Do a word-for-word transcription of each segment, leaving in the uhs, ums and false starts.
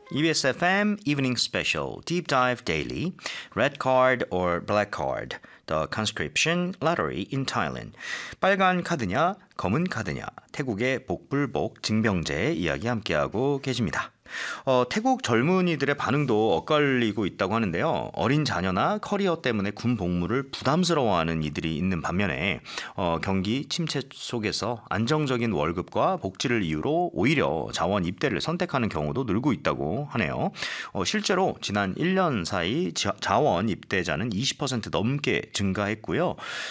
이비에스 에프엠 Evening Special Deep Dive Daily Red Card or Black Card The Conscription Lottery in Thailand 빨간 카드냐 검은 카드냐 태국의 복불복 징병제 이야기 함께하고 계십니다. 어, 태국 젊은이들의 반응도 엇갈리고 있다고 하는데요. 어린 자녀나 커리어 때문에 군 복무를 부담스러워하는 이들이 있는 반면에 어, 경기 침체 속에서 안정적인 월급과 복지를 이유로 오히려 자원 입대를 선택하는 경우도 늘고 있다고 하네요. 어, 실제로 지난 일 년 사이 자, 자원 입대자는 이십 퍼센트 넘게 증가했고요.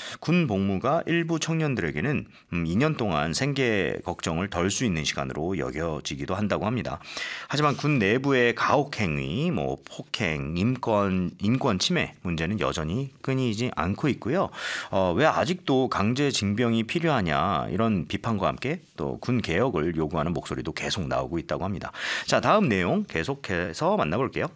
군 복무가 일부 청년들에게는 음, 이 년 동안 생계 걱정을 덜 수 있는 시간으로 여겨지기도 한다고 합니다. 하지만 군 내부의 가혹행위, 뭐 폭행, 인권, 인권 침해 문제는 여전히 끊이지 않고 있고요. 어, 왜 아직도 강제 징병이 필요하냐 이런 비판과 함께 또 군 개혁을 요구하는 목소리도 계속 나오고 있다고 합니다. 자, 다음 내용 계속해서 만나볼게요.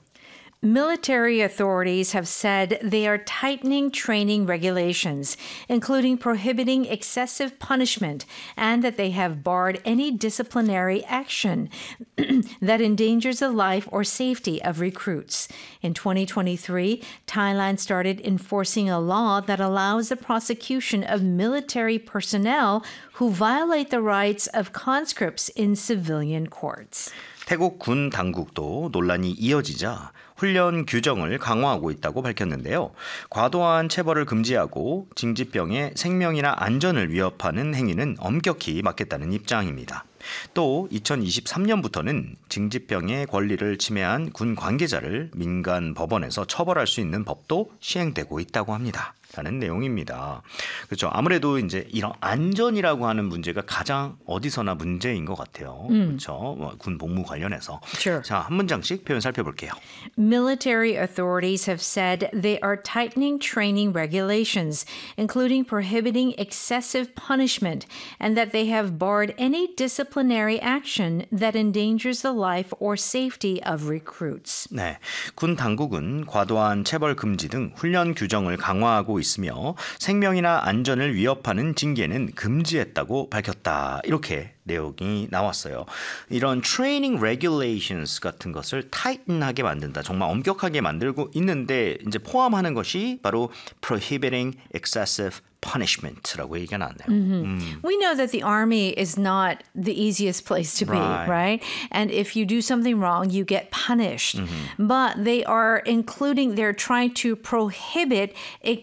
Military authorities have said they are tightening training regulations, including prohibiting excessive punishment, and that they have barred any disciplinary action that endangers the life or safety of recruits. In twenty twenty-three, Thailand started enforcing a law that allows the prosecution of military personnel who violate the rights of conscripts in civilian courts. 태국 군 당국도 논란이 이어지자 훈련 규정을 강화하고 있다고 밝혔는데요. 과도한 체벌을 금지하고 징집병의 생명이나 안전을 위협하는 행위는 엄격히 막겠다는 입장입니다. 또 이천이십삼 년부터는 징집병의 권리를 침해한 군 관계자를 민간 법원에서 처벌할 수 있는 법도 시행되고 있다고 합니다. 라는 내용입니다. 그렇죠. 아무래도 이제 이런 안전이라고 하는 문제가 가장 어디서나 문제인 것 같아요. 음. 그렇죠. 군 복무 관련해서. Sure. 자, 한 문장씩 표현 살펴볼게요. Military authorities have said they are tightening training regulations, including prohibiting excessive punishment, and that they have barred any disciplinary action that endangers the life or safety of recruits. 네, 군 당국은 과도한 체벌 금지 등 훈련 규정을 강화하고 있으며 생명이나 안전을 위협하는 징계는 금지했다고 밝혔다. 이렇게 내용이 나왔어요. 이런 트레이닝 regulations 같은 것을 tighten하게 만든다. 정말 엄격하게 만들고 있는데 이제 포함하는 것이 바로 prohibiting excessive punishment라고 얘기가 나왔네요. Mm-hmm. 음. We know that the army is not the easiest place to be, Right. right? And if you do something wrong, you get punished. Mm-hmm. But they are including, they're trying to prohibit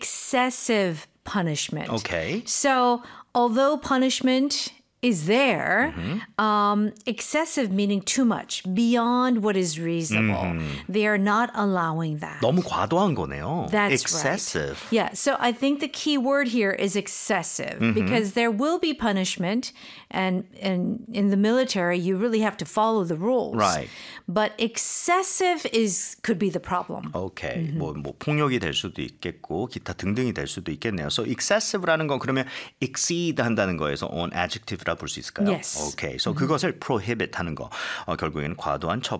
excessive punishment. Okay. So although punishment is there, mm-hmm. um, excessive meaning too much, beyond what is reasonable. Mm-hmm. They are not allowing that. 너무 과도한 거네요. That's excessive. right. Yeah, so I think the key word here is excessive mm-hmm. because there will be punishment and, and in the military you really have to follow the rules. Right. But excessive is could be the problem. Okay. Mm-hmm. 뭐, 뭐 폭력이 될 수도 있겠고 기타 등등이 될 수도 있겠네요. So excessive라는 건 그러면 exceed 한다는 거에서 on adjective라 볼 수 있을까요? Yes. Okay. So mm-hmm. 그것을 prohibit 하는 거. 어, 결국에는 과도한 처벌